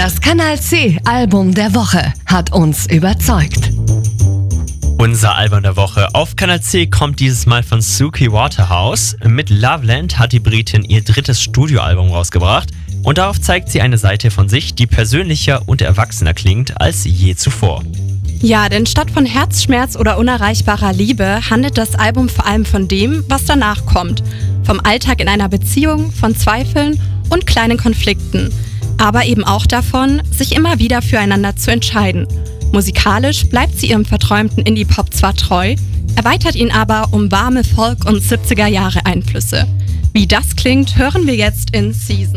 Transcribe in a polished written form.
Das Kanal C Album der Woche hat uns überzeugt. Unser Album der Woche auf Kanal C kommt dieses Mal von Suki Waterhouse. Mit Loveland hat die Britin ihr drittes Studioalbum rausgebracht und darauf zeigt sie eine Seite von sich, die persönlicher und erwachsener klingt als je zuvor. Ja, denn statt von Herzschmerz oder unerreichbarer Liebe handelt das Album vor allem von dem, was danach kommt. Vom Alltag in einer Beziehung, von Zweifeln und kleinen Konflikten. Aber eben auch davon, sich immer wieder füreinander zu entscheiden. Musikalisch bleibt sie ihrem verträumten Indie-Pop zwar treu, erweitert ihn aber um warme Folk- und 70er-Jahre-Einflüsse. Wie das klingt, hören wir jetzt in Season.